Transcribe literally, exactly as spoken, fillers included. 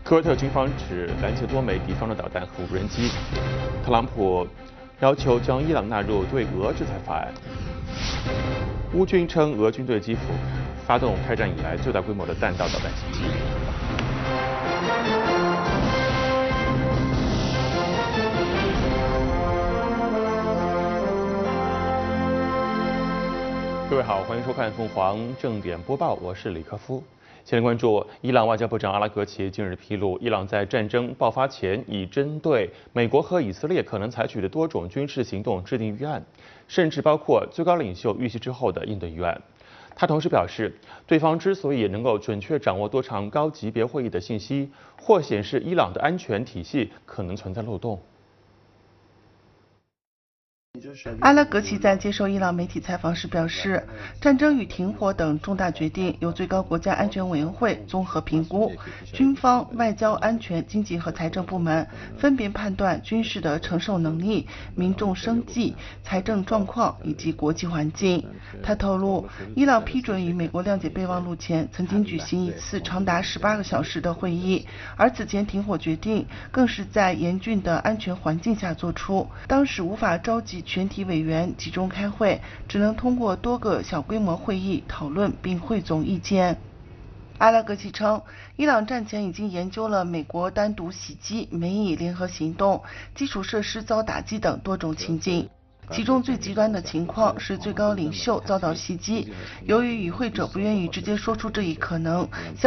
科威特军方指拦截多枚敌方的导弹和无人机。特朗普要求将伊朗纳入对俄制裁法案。乌军称俄军对基辅发动开战以来最大规模的弹道导弹袭击。各位好，欢迎收看凤凰正点播报，我是李克夫。先来关注伊朗外交部长阿拉格齐近日披露，伊朗在战争爆发前已针对美国和以色列可能采取的多种军事行动制定预案，甚至包括最高领袖遇袭之后的应对预案。他同时表示，对方之所以能够准确掌握多场高级别会议的信息，或显示伊朗的安全体系可能存在漏洞。 阿拉格齐在接受伊朗媒体采访时表示，战争与停火等重大决定由最高国家安全委员会综合评估，军方、外交、安全、经济和财政部门分别判断军事的承受能力、民众生计、财政状况以及国际环境。他透露，伊朗批准与美国谅解备忘录前曾经举行一次长达十八个小时的会议，而此前停火决定更是在严峻的安全环境下做出，当时无法召集全体委员集中开会，只能通过多个小规模会议讨论并汇总意见。阿拉格齐称，伊朗战前已经研究了美国单独袭击、美以联合行动、基础设施遭打击等多种情境。其中最极端的情况是最高领袖遭到袭击，由于与会者不愿意直接说出这一可能，